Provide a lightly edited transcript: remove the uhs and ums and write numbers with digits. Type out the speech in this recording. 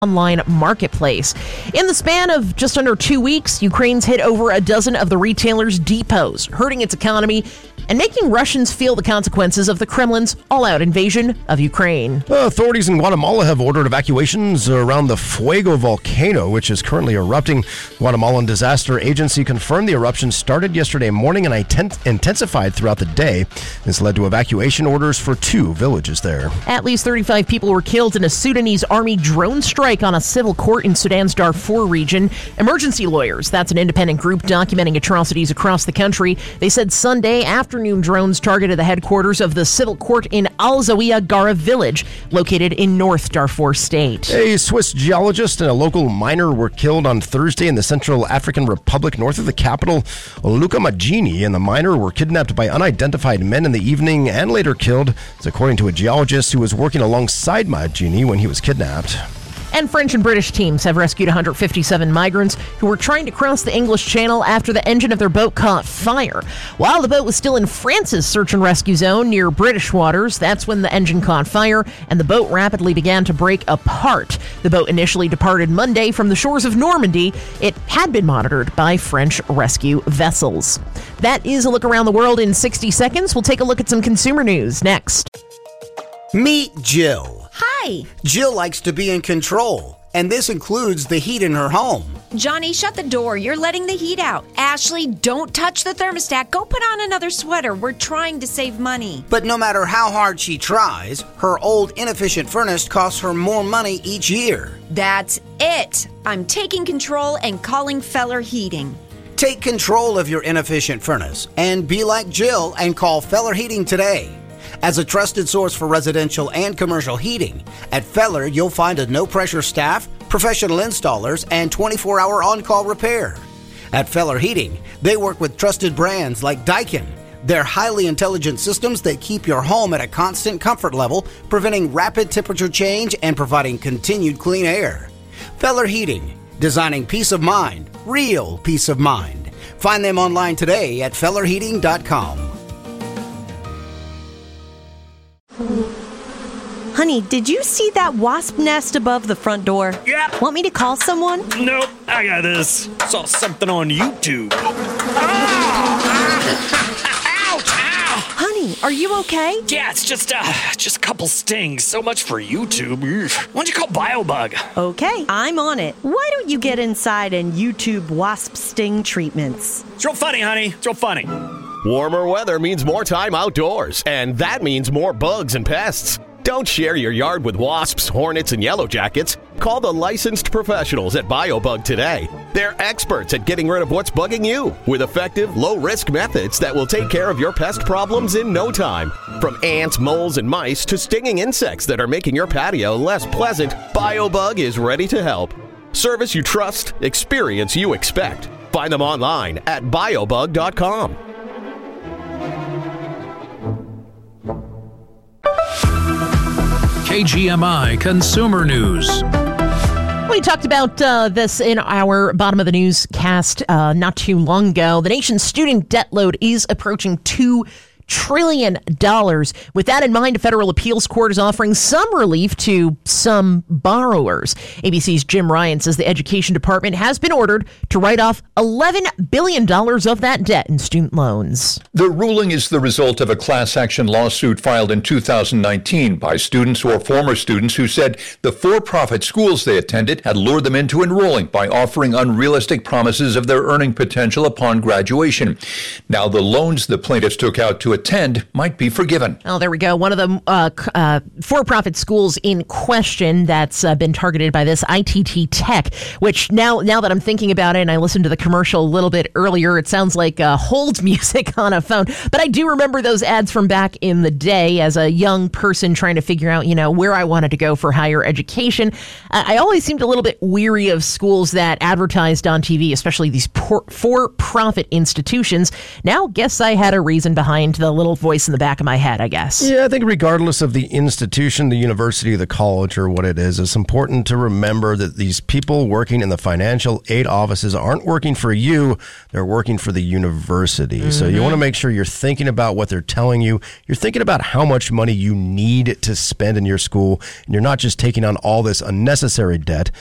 online marketplace. In the span of just under 2 weeks, Ukraine's hit over a dozen of the retailer's depots, hurting its economy and making Russians feel the consequences of the Kremlin's all-out invasion of Ukraine. Authorities in Guatemala have ordered evacuations around the Fuego volcano, which is currently erupting. Guatemalan Disaster Agency confirmed the eruption started yesterday morning and intensified throughout the day. This led to evacuation orders for 2 villages there. At least 35 people were killed in a Sudanese army drone strike on a civil court in Sudan's Darfur region. Emergency Lawyers, that's an independent group documenting atrocities across the country, they said Sunday afternoon drones targeted the headquarters of the civil court in Al Zawiya Gara village, located in North Darfur State. A Swiss geologist and a local miner were killed on Thursday in the Central African Republic north of the capital, Luka Majini, and the miner were kidnapped by unidentified men in the evening and later killed. It's according to a geologist who was working alongside Majini when he was kidnapped. And French and British teams have rescued 157 migrants who were trying to cross the English Channel after the engine of their boat caught fire. While the boat was still in France's search and rescue zone near British waters, that's when the engine caught fire and the boat rapidly began to break apart. The boat initially departed Monday from the shores of Normandy. It had been monitored by French rescue vessels. That is a look around the world in 60 seconds. We'll take a look at some consumer news next. Meet Jill. Hi. Jill likes to be in control, and this includes the heat in her home. Johnny, shut the door. You're letting the heat out. Ashley, don't touch the thermostat. Go put on another sweater. We're trying to save money. But no matter how hard she tries, her old inefficient furnace costs her more money each year. That's it. I'm taking control and calling Feller Heating. Take control of your inefficient furnace and be like Jill and call Feller Heating today. As a trusted source for residential and commercial heating, at Feller you'll find a no-pressure staff, professional installers, and 24-hour on-call repair. At Feller Heating, they work with trusted brands like Daikin. They're highly intelligent systems that keep your home at a constant comfort level, preventing rapid temperature change and providing continued clean air. Feller Heating, designing peace of mind, real peace of mind. Find them online today at fellerheating.com. Honey, did you see that wasp nest above the front door? Yeah. Want me to call someone? Nope, I got this. Saw something on YouTube. Ouch! Ow! Honey, are you okay? Yeah, it's just a couple stings. So much for YouTube. Why don't you call BioBug? Okay, I'm on it. Why don't you get inside and YouTube wasp sting treatments? It's real funny, honey. It's real funny. Warmer weather means more time outdoors, and that means more bugs and pests. Don't share your yard with wasps, hornets, and yellow jackets. Call the licensed professionals at BioBug today. They're experts at getting rid of what's bugging you with effective, low-risk methods that will take care of your pest problems in no time. From ants, moles, and mice to stinging insects that are making your patio less pleasant, BioBug is ready to help. Service you trust, experience you expect. Find them online at biobug.com. KGMI Consumer News. We talked about this in our bottom of the newscast not too long ago. The nation's student debt load is approaching $2 trillion. With that in mind, a federal appeals court is offering some relief to some borrowers. ABC's Jim Ryan says the Education Department has been ordered to write off $11 billion of that debt in student loans. The ruling is the result of a class action lawsuit filed in 2019 by students or former students who said the for-profit schools they attended had lured them into enrolling by offering unrealistic promises of their earning potential upon graduation. Now the loans the plaintiffs took out to attend might be forgiven. Oh, there we go. One of the for-profit schools in question that's been targeted by this, ITT Tech, which now that I'm thinking about it and I listened to the commercial a little bit earlier, it sounds like hold music on a phone. But I do remember those ads from back in the day as a young person trying to figure out, where I wanted to go for higher education. I always seemed a little bit weary of schools that advertised on TV, especially these for-profit institutions. Now, guess I had a reason behind the little voice in the back of my head, I guess. Yeah, I think regardless of the institution, the university, the college, or what it is, it's important to remember that these people working in the financial aid offices aren't working for you, they're working for the university. So you want to make sure you're thinking about what they're telling you. You're thinking about how much money you need to spend in your school, and you're not just taking on all this unnecessary debt.